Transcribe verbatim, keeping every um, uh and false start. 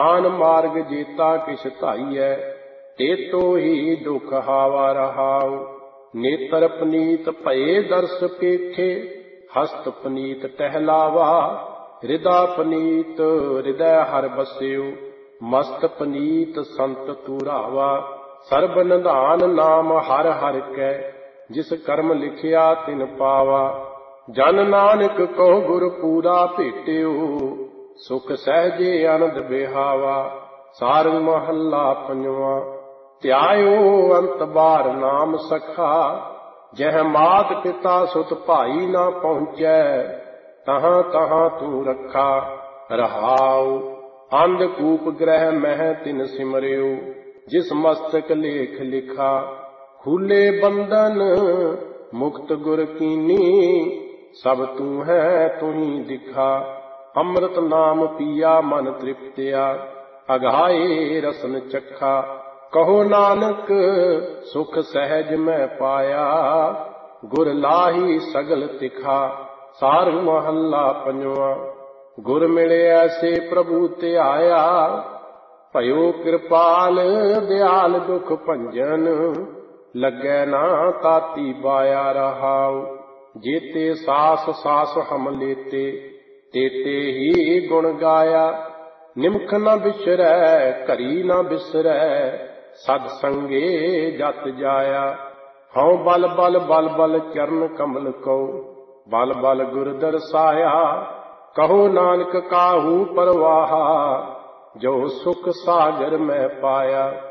ਆਨ ਮਾਰਗ ਜੀਤਾ ਕਿਛ ਧਾਈਐ, ਤੇਤੋ ਹੀ ਦੁਖ ਹਾਵਾ ਰਹਾਉ। ਨੇਤਰ ਪਨੀਤ ਭਏ ਦਰਸ ਪੇਖੇ, ਹਸਤ ਪਨੀਤ ਟਹਿਲਾਵਾ। ਹਿਰਦਾ ਪਨੀਤ ਹਿਰਦੈ ਹਰਿ ਬਸਿਉ, ਮਸਤ ਪਨੀਤ ਸੰਤ ਤੂਰਾਵਾ। ਸਰਬ ਨਿਧਾਨ ਨਾਮ ਹਰਿ ਹਰਿ ਕੈ, ਜਿਸ ਕਰਮ ਲਿਖਿਆ ਤਿਨ ਪਾਵਾ। ਜਨ ਨਾਨਕ ਕੋ ਗੁਰ ਪੂਰਾ ਭੇਟਿਓ, ਸੁਖ ਸਹਿਜੇ ਆਨੰਦ ਬਿਹਾਵਾ। ਸਾਰੰਗ ਮਹੱਲਾ ਪੰਜਵਾਂ। ਧਿਆਇਓ ਅੰਤ ਬਾਰ ਨਾਮ ਸਖਾ, ਜਹ ਮਾਤ ਪਿਤਾ ਸੁਤ ਭਾਈ ਨਾ ਪਹੁੰਚੈ, ਤਹਾਂ ਤਹਾਂ ਤੂੰ ਰੱਖਾ ਰਹਾਉ। ਅੰਧ ਕੂਪ ਗ੍ਰਹਿ ਮਹਿ ਤਿਨ ਸਿਮਰਿਓ, ਜਿਸ ਮਸਤਕ ਲੇਖ ਲਿਖਾ। ਖੂਲੇ ਬੰਧਨ ਮੁਕਤ ਗੁਰ ਕੀਨੀ, ਸਭ ਤੂੰ ਹੈ ਤੁਹੀ ਦਿਖਾ। ਅੰਮ੍ਰਿਤ ਨਾਮ ਪੀਆ ਮਨ ਤ੍ਰਿਪਤਿਆ, ਅਘਾਏ ਰਸਨ ਚਖਾ। ਕਹੋ ਨਾਨਕ ਸੁਖ ਸਹਿਜ ਮੈਂ ਪਾਇਆ, ਗੁਰ ਲਾਹੀ ਸਗਲ ਤਿਖਾ। ਸਾਰੰਗ ਮਹੱਲਾ ਪੰਜਵਾਂ। ਗੁਰ ਮਿਲੇ ਐਸੇ ਪ੍ਰਭੂ ਧਿਆਇਆ, ਭਇਓ ਕਿਰਪਾਲ ਦਿਆਲ ਦੁਖ ਭੰਜਨ। ਲੱਗੈ ਨਾ ਤਾਤੀ ਬਾਇਆ ਰਹਾਉ, ਜੇਤੇ ਸਾਸ ਸਾਸ ਹਮ ਲੇਤੇ, ਤੇਤੇ ਹੀ ਗੁਣ ਗਾਇਆ। ਨਿਮਖ ਨ ਬਿਸਰੈ ਘਰੀ ਨ ਬਿਸਰੈ, ਸਦ ਸੰਗੇ ਜਤ ਜਾਇਆ। ਹਉ ਬਲ ਬਲ ਬਲ ਬਲ ਚਰਨ ਕਮਲ ਕੋ, ਬਲ ਬਲ ਗੁਰ ਦਰਸਾਇਆ। ਕਹੋ ਨਾਨਕ ਕਾਹੂ ਪਰਵਾਹਾ, ਜੋ ਸੁਖ ਸਾਗਰ ਮੈਂ ਪਾਇਆ।